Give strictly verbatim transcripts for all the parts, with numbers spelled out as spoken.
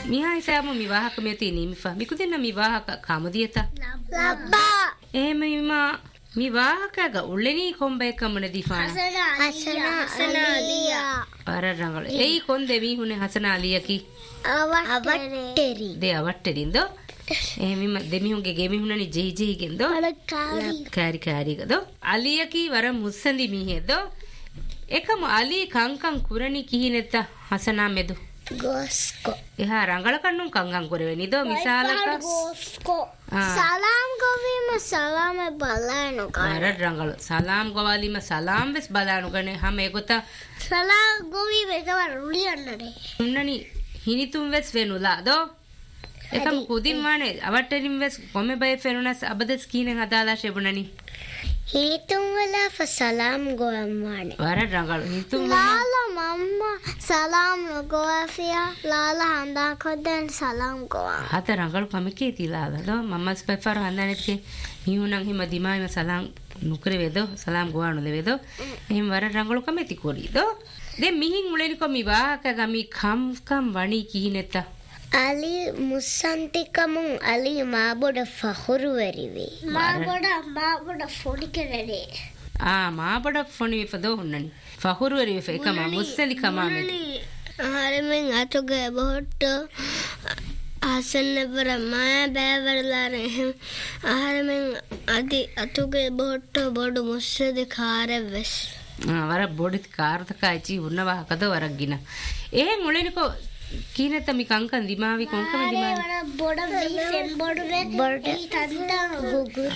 මිහා ඉසම මිවාහක මෙති නිමිෆා මිකුදෙන්න මිවාහක කමුදියත ලබ්බා එහෙම මිමා මිවාහකග උල්ලෙනී කොම්බේකමන දිෆාන හසනා හසනාලියා පරරංගල එයි කොන් දෙවි හුනේ හසනාලියකි අවට්ටෙරි දේ අවට්ටෙරින්දෝ එහෙම දෙමිහුන්ගේ ගෙමිහුනනි ජෙහි ජෙහි ගෙන්දෝ කාරි කාරිගදෝ අලියකි වර මුස්සඳි මිහෙදෝ එකම අලි කංකං කුරණි කිහිනෙත හසනා මෙදු ගෝස්කෝ එහා රංගල කන්නුන් කංගං කුරවෙනිදෝ මිසාලක ගෝස්කෝ සලාම් ගොවීම සලාම බලානු කර රංගල සලාම් ගවාලිම සලාම් වෙස් බලානු ගනේ හැම එකොත සලාම් ගොවීම එකවර රුලියන්නනේ උන්නනි හිනිතුම් වෙස් වෙනුලා දෝ එකම කුදින් මානේ අවට්ටරින් වෙස් කොමෙ බය ෆෙනුනස් අබදස් කීනෙන් හදාලා ෂෙබුනනි හිනිතුම් වලා ෆසලාම් ගොම් මානේ වර රංගල හිනිතුම් ලාලා මම්මා සලාම් ගෝෆියා ලාලා හඳා කොද්දන් සලාම් ගෝවා හත රංගල කමකේ තිලාලා දෝ මම්මස් පෙෆර හඳානෙත් හිමුණන් හිම දිමායිම සලාම් නුකරේ වේදෝ සලාම් ගෝවණු ලෙවේදෝ එහෙම වර රංගල කමෙති කොරිදෝ දෙ මිහින් උලෙනිකො මිවාක ගමි කම් කම් වණි කීනෙත අලි මුස්සන්තිකමුන් අලි මාබොඩ ෆහුරුවරිවේ මාබොඩ මාබොඩ ෆොඩිකරේ ආ මාබොඩ ෆොනි විපදෝ හුන්නනි ෆහුරුවරි විප එකම මුස්සලි කමාමෙ ආරෙන් අතුගේ බොහොට්ට ආසන්නවර මාය බෑවරලා රෙහම් ආරෙන් අදි අතුගේ බොහොට්ට බොඩු මුස්සදි කාරෙවස් ආ වර බොඩි කාර්තකයිචි උන්නවා කද වරක් ගින එහෙන් උලෙනිකෝ කීනෙත මි කංකන් දිමාවි කොංකම දිමාවි වර බොඩ විසෙන් බොඩුවේ බොඩ තන්තා ගුගුර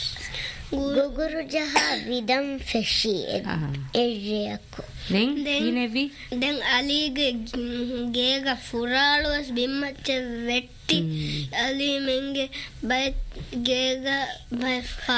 ගුගුරු ජහ විදම් ෆෙෂි එරියකෝ දැන් කීනෙවි දැන් අලීගේ ගේග ෆුරාලුවස් බිම්මච්ච වෙට්ටි අලි මෙන්ගේ බය ගේග බය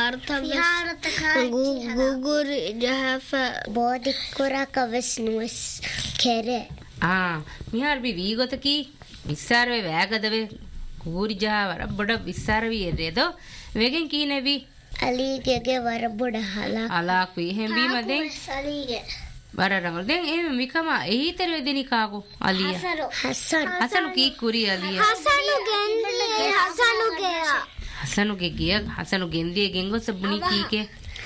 ෆාර්තව ගුගුරු ජහෆ බෝඩි කුරක වෙස්නුස් කෙරේ ආ මිහාර බි වීගොතකි විස්සාරවේ වෑගදවේ කුරිජාවර බොඩ විස්සාරවි එරේදෝ වෙගෙන් කීනෙවි අලීගේ වර බොඩ හලා අලාක් වී හැම් බීම දැන් අලීගේ වර රංගල දැන් එහෙම මිකම එහිතර වෙදෙනි කාගෝ අලිය හසන් හසනු කී කුරි අලිය හසනු ගෙන්දියේ හසනු ගයා හසනුගේ ගිය හසනු ගෙන්දියේ ගෙන්ගොස බුනි කීකේ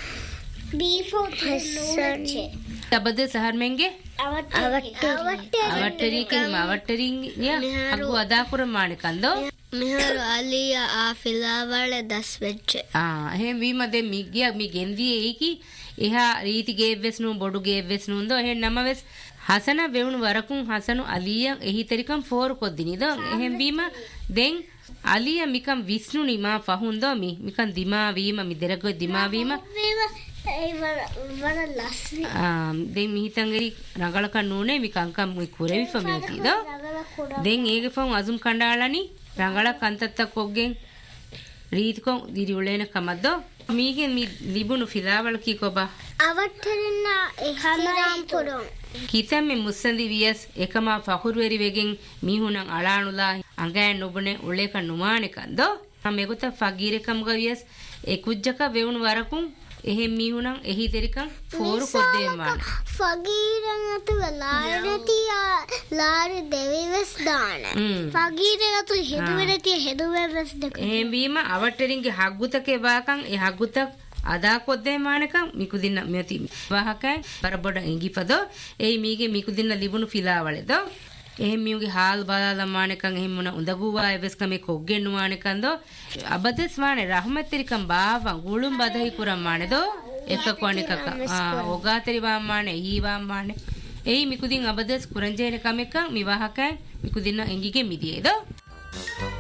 බීෆෝ හසන් තබද සහර්මෙන්ගේ අවට්ටරි අවට්ටරි කිම අවට්ටරි ය අගු අදා කුරමාණි කන්දෝ මෙහර අලිය ආ ෆිලාවල දස් වෙච්ච ආ එහෙම වීම දෙ මිගිය මි ගෙන්දියේ ඒකි එහා රීති ගේව්වෙස් නු බොඩු ගේව්වෙස් නුන්දෝ එහෙන් නමවෙස් හසන වෙවුණු වරකුන් හසනු අලිය එහිතරිකම් ෆෝර් කොද්දිනිදෝ එහෙන් වීම දෙන් අලිය මිකම් විස්නු නිමා ෆහුන්දෝ මි මිකම් දිමා වීම මි දෙරගො දිමා වීම ඒ වර වර ලස්සි ආ දෙන් මිහිතංගරි රංගල කන්නෝනේ මි කංකම් මි කුරෙවි ෆමේතිදෝ දෙන් ඒගේ ෆොන් අසුම් කණ්ඩාලනි රංගල කන්තත්ත කොග්ගෙන් රීතිකොන් දිරි උලේන කමද්දෝ මීගෙන් මි ලිබුණු ෆිලාවල කී කොබා අවට්ටරින්න එහාම් පුරොන් කීතම් මි මුස්සන්දි වියස් එකම ෆහුරුවරි වෙගෙන් මිහුණන් අලානුලා අඟෑන් නොබනේ උලේක නුමානේ කන්දෝ මේගොත ෆගීරකම් ගවියස් එකුජ්ජක වෙවුණු වරකුන් එහෙම මිහුණන් එහි දෙරිකම් ෆෝරු කොද්දේමාන ෆගීරන් අතු ලාරතියා ලාර දෙවිවස් දාන ෆගීරන් අතු හෙදුවෙරතිය හෙදුවෙවස් දෙක එහෙම වීම අවටරින්ගේ හග්ගුතකේ වාකන් ඒ හග්ගුතක් අදා කොද්දේමානකම් මිකුදින්න මෙති වාහකයි පරබොඩ ඉඟිපදෝ එයි මීගේ මිකුදින්න ලිබුණු ෆිලාවලෙදෝ එහෙම මියුගේ හාල් බලාලා මානකන් එහෙම මොන උඳගුවා එවස්කමේ කොග්ගෙන්නු මානකන්දෝ අබදස් මානේ රහමත්තිරිකම් බාවන් ගුළුම් බදයි කුරම් මානේදෝ එක කොණිකක ආ ඔගාතරි වාම්මානේ හී වාම්මානේ එයි මිකුදින් අබදස් කුරංජේන කමෙක මිවාහකයි මිකුදින්න එංගිගේ මිදියේදෝ